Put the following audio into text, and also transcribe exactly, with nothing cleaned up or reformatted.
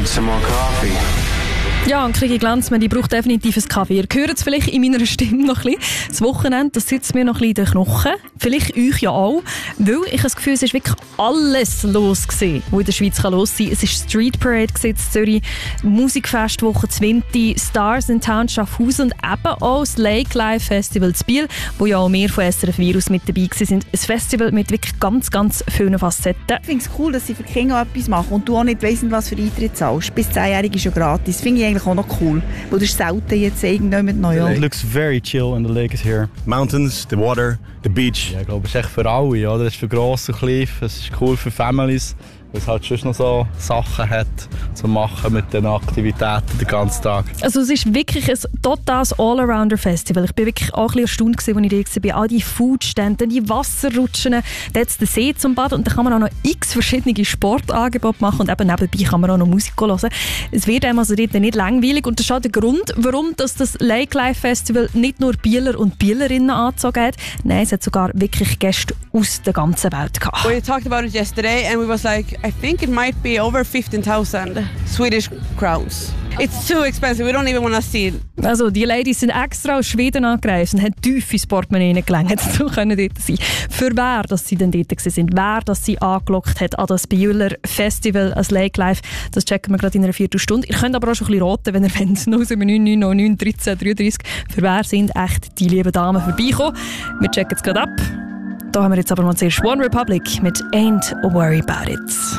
need some more coffee. Ja, und Kiki Glanzmann, die braucht definitiv einen Kaffee. Ihr hört es vielleicht in meiner Stimme noch ein bisschen. Das Wochenende, das sitzt mir noch ein bisschen in den Knochen. Vielleicht euch ja auch. Weil ich habe das Gefühl, es war wirklich alles los gewesen, was in der Schweiz los sein kann. Es war Street Parade in Zürich, Musikfestwoche Zwinti, Stars in Town Schaffhausen und eben auch das Lake Live Festival in Biel, wo ja auch wir von S R F Virus mit dabei waren. Ein Festival mit wirklich ganz, ganz vielen Facetten. Ich finde es cool, dass sie für die Kinder etwas machen und du auch nicht weißt, was für Eintritt zahlst. Bis zehnjährig ist ja gratis. Finde ich eigentlich auch noch cool, weil das ist selten jetzt irgendjemand neu. It looks very chill and the lake is here. Mountains, the water, the beach. Ja, ich glaube, es ist echt für alle, oder? Es ist für gross und klein, es ist cool für Families, weil es halt schon noch so Sachen hat zu machen mit den Aktivitäten den ganzen Tag. Also es ist wirklich ein totales All-Arounder-Festival. Ich bin wirklich auch ein bisschen erstaunt, als ich da war. All die Foodstände, die Wasserrutschen, da hat es den See zum Baden und da kann man auch noch x verschiedene Sportangebote machen und eben nebenbei kann man auch noch Musik hören. Es wird einem also dort nicht langweilig und das ist auch der Grund, warum das, das Lake Live Festival nicht nur Bieler und Bielerinnen angezogen hat. Nein, es hat sogar wirklich Gäste aus der ganzen Welt gehabt. We talked about it yesterday and we was like, I think it might be over fifteen thousand Swedish crowns. It's too expensive, we don't even want to see it. Also die Ladies sind extra aus Schweden angereist und haben tief ins Portemonnaie hineingelangt, so können dort sein. Für wer dass sie dann dort waren, wer dass sie angelockt hat an das Bieler Festival, als Lake Live, das checken wir gerade in einer Viertelstunde. Ihr könnt aber auch schon ein bisschen roten, wenn ihr wollt. null sieben neun neun neun neun dreizehn dreiunddreißig. Für wer sind echt die lieben Damen vorbeigekommen? Wir checken es gerade ab. Da haben wir jetzt aber mal zuerst One Republic mit Ain't Worry About It.